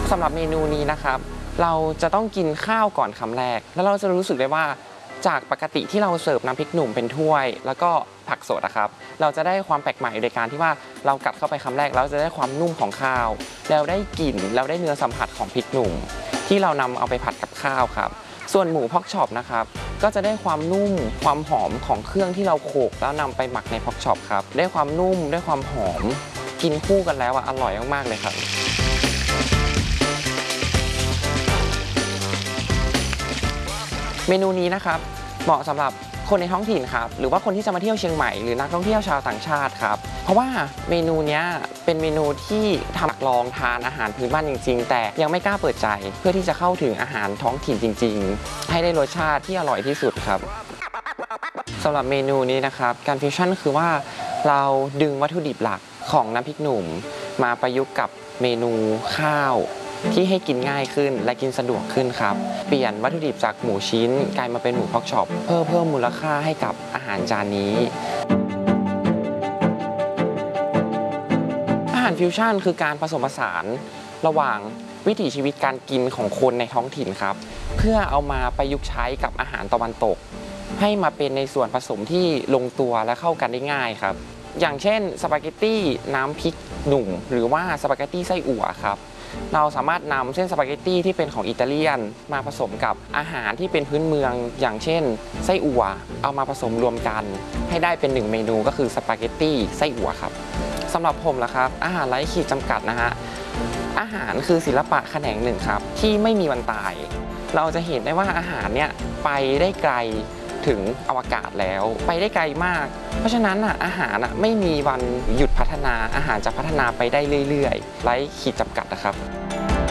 สำหรับเมนูนี้นะครับเราจะต้องกินข้าวก่อนคำแรกแล้วเราจะรู้สึกได้ว่าจากปกติที่เราเสิร์ฟน้ำพริกหนุ่มเป็นถ้วยแล้วก็ผักสดนะครับเราจะได้ความแปลกใหม่โดยการที่ว่าเรากัดเข้าไปคำแรกแล้วจะได้ความนุ่มของข้าวแล้วได้กลิ่นแล้วได้เนื้อสัมผัสของพริกหนุ่มที่เรานำเอาไปผัดกับข้าวครับส่วนหมูพอกช็อปนะครับก็จะได้ความนุ่มความหอมของเครื่องที่เราโขลกแล้วนำไปหมักในพอกช็อปครับได้ความนุ่มได้ความหอมกินคู่กันแล้วอร่อยมากๆเลยครับเมนูนี้นะครับเหมาะสำหรับคนในท้องถิ่นครับหรือว่าคนที่จะมาเที่ยวเชียงใหม่หรือนักท่องเที่ยวชาวต่างชาติครับเพราะว่าเมนูนี้เป็นเมนูที่ทำลองทานอาหารพื้นบ้านจริงๆแต่ยังไม่กล้าเปิดใจเพื่อที่จะเข้าถึงอาหารท้องถิ่นจริงๆให้ได้รสชาติที่อร่อยที่สุดครับสำหรับเมนูนี้นะครับการฟิวชั่นคือว่าเราดึงวัตถุดิบหลักของน้ำพริกหนุ่มมาประยุกต์กับเมนูข้าวที่ให้กินง่ายขึ้นและกินสะดวกขึ้นครับเปลี่ยนวัตถุดิบจากหมูชิ้นกลายมาเป็นหมูพอกช็อปเพื่อเพิ่มมูลค่าให้กับอาหารจานนี้อาหารฟิวชั่นคือการผสมผสานระหว่างวิถีชีวิตการกินของคนในท้องถิ่นครับเพื่อเอามาประยุกต์ใช้กับอาหารตะวันตกให้มาเป็นในส่วนผสมที่ลงตัวและเข้ากันได้ง่ายครับอย่างเช่นสปาเกตตี้น้ำพริกหนุ่มหรือว่าสปาเกตตี้ไส้อั่วครับเราสามารถนำเส้นสปาเกตตี้ที่เป็นของอิตาเลียนมาผสมกับอาหารที่เป็นพื้นเมืองอย่างเช่นไส้อั่วเอามาผสมรวมกันให้ได้เป็น1เมนูก็คือสปาเกตตี้ไส้อั่วครับสำหรับผมล่ะครับอาหารไร้ขีดจำกัดนะฮะอาหารคือศิลปะแขนงหนึ่งครับที่ไม่มีวันตายเราจะเห็นได้ว่าอาหารเนี่ยไปได้ไกลถึงอวกาศแล้วไปได้ไกลมากเพราะฉะนั้นอาหารไม่มีวันหยุดพัฒนาอาหารจะพัฒนาไปได้เรื่อยๆไร้ขีดจำกัดนะครับ